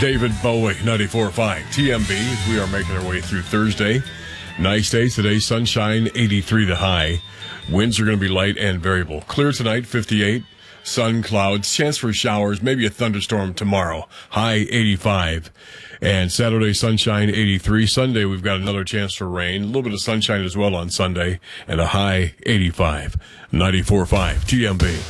David Bowie, 94.5 TMB. We are making our way through Thursday. Nice day today. Sunshine, 83 the high. Winds are going to be light and variable. Clear tonight, 58. Sun, clouds, chance for showers, maybe a thunderstorm tomorrow. High, 85. And Saturday, sunshine, 83. Sunday, we've got another chance for rain. A little bit of sunshine as well on Sunday. And a high, 85. 94.5 TMB.